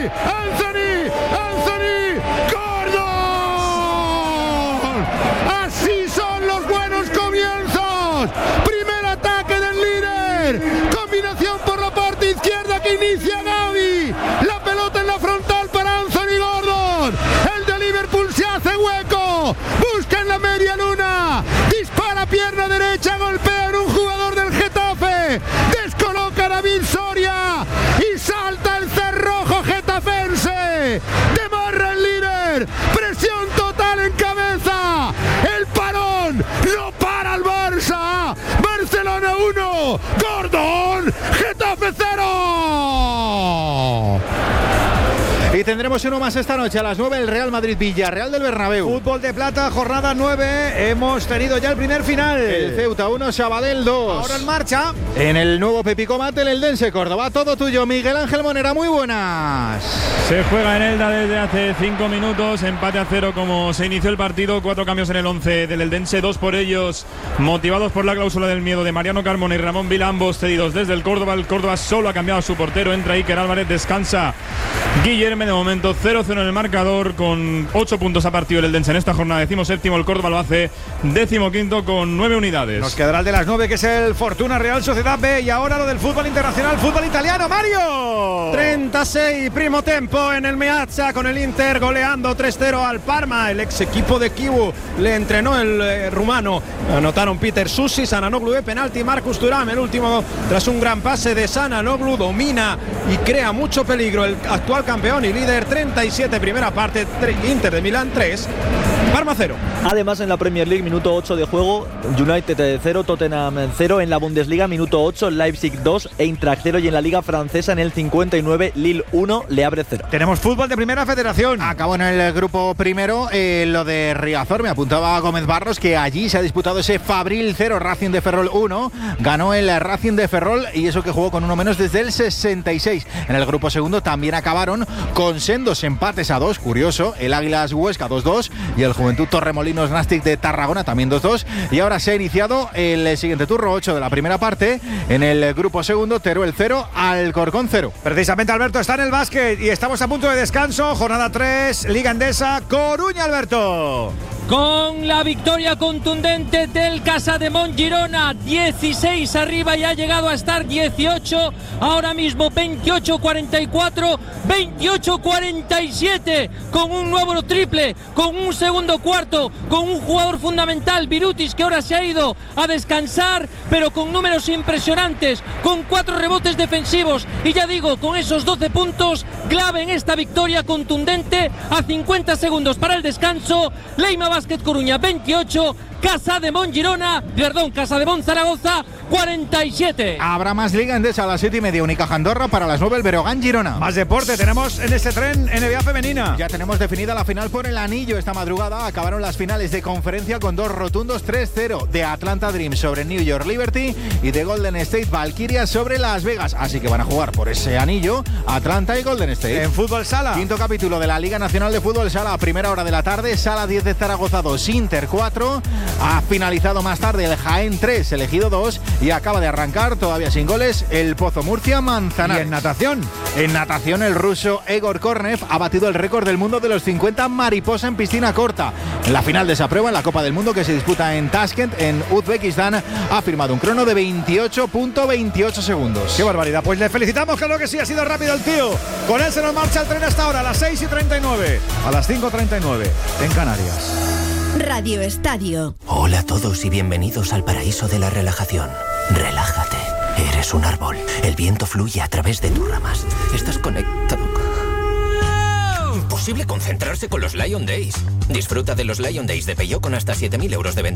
¡Gordon! Así son los buenos comienzos. Primer ataque del líder. Combinación por la parte izquierda que inicia Gavi. La pelota en la frontal para Anthony Gordon. El de Liverpool se hace hueco. Busca en la media luna. Dispara pierna derecha. Golpea en un jugador del Getafe. Descoloca a David Soria. Y salta el cerrojo getafense. Demarra el líder. Presión total en cabeza. El parón. No para el Barça. Barcelona 1. Gordon. Getafe 0. Y tendremos uno más esta noche a las 9, el Real Madrid-Villarreal del Bernabéu. Fútbol de plata, jornada 9. Hemos tenido ya el primer final. El Ceuta 1, Sabadell 2. Ahora en marcha. En el nuevo Pepico Mate, el Eldense Córdoba. Todo tuyo, Miguel Ángel Monera. Muy buenas. Se juega en Elda desde hace 5 minutos. Empate a 0 como se inició el partido. 4 cambios en el 11 del Eldense. 2 por ellos motivados por la cláusula del miedo de Mariano Carmona y Ramón Vila. Ambos cedidos desde el Córdoba. El Córdoba solo ha cambiado a su portero. Entra Iker Álvarez. Descansa Guillermo. De momento 0-0 en el marcador, con 8 puntos a partido el Eldense en esta jornada. 17º, el Córdoba lo hace 15º con 9 unidades. Nos quedará el de las 9, que es el Fortuna Real Sociedad B. Y ahora lo del fútbol internacional, fútbol italiano. Mario. 36, primo tempo en el Meazza, con el Inter goleando 3-0 al Parma. El ex equipo de Kivu le entrenó el rumano. Anotaron Peter Sussi, Sananoglu de penalti, Marcus Thuram el último tras un gran pase de Sananoglu. Domina y crea mucho peligro el actual campeón y líder. 37 primera parte, Inter de Milán 3, Parma 0. Además en la Premier League, minuto 8 de juego, United 0, Tottenham 0. En la Bundesliga, minuto 8, Leipzig 2, Eintracht 0. Y en la Liga Francesa, en el 59, Lille 1, Le Havre 0. Tenemos fútbol de primera federación. Acabó en el grupo primero lo de Riazor. Me apuntaba Gómez Barros que allí se ha disputado ese Fabril 0, Racing de Ferrol 1. Ganó el Racing de Ferrol, y eso que jugó con uno menos desde el 66. En el grupo segundo también acabaron con sendos empates a 2, curioso. El Águilas Huesca 2-2 y el Juventud Torremolinos Nastic de Tarragona también 2-2. Y ahora se ha iniciado el siguiente turno, 8 de la primera parte. En el grupo segundo, Teruel 0, Alcorcón 0. Precisamente Alberto está en el básquet y estamos a punto de descanso. Jornada 3, Liga Endesa, Coruña, Alberto. Con la victoria contundente del Casademont Girona, 16 arriba y ha llegado a estar 18, ahora mismo 28-44, 28-47, con un nuevo triple, con un segundo cuarto, con un jugador fundamental, Birutis, que ahora se ha ido a descansar, pero con números impresionantes, con 4 rebotes defensivos y ya digo, con esos 12 puntos, clave en esta victoria contundente a 50 segundos para el descanso. Leima Básquet Coruña 28, Casademont Zaragoza 47. Habrá más Liga Endesa a las 7:30, Unicaja Andorra, para las 9 el Breogán Girona. Más deporte, tenemos en este tren NBA femenina. Ya tenemos definida la final por el anillo esta madrugada. Acabaron las finales de conferencia con 2 rotundos 3-0 de Atlanta Dream sobre New York Liberty y de Golden State Valkyria sobre Las Vegas. Así que van a jugar por ese anillo Atlanta y Golden State. En fútbol sala, quinto capítulo de la Liga Nacional de Fútbol Sala, a primera hora de la tarde. Sala 10 de Zaragoza 2, Inter 4. Ha finalizado más tarde el Jaén 3, Elegido 2. Y acaba de arrancar, todavía sin goles, el Pozo Murcia Manzanares. ¿Y en natación? En natación, el ruso Egor Kornev ha batido el récord del mundo de los 50 mariposa en piscina corta. En la final de esa prueba, en la Copa del Mundo que se disputa en Tashkent, en Uzbekistán, ha firmado un crono de 28.28 segundos. ¡Qué barbaridad! Pues le felicitamos, claro que sí, ha sido rápido el tío. Con él se nos marcha el tren hasta ahora, a las 6:39, a las 5:39 en Canarias. Radio Estadio. Hola a todos y bienvenidos al paraíso de la relajación. Relájate. Eres un árbol. El viento fluye a través de tus ramas. Estás conectado. Imposible concentrarse con los Lion Days. Disfruta de los Lion Days de Peugeot con hasta 7.000 euros de venta.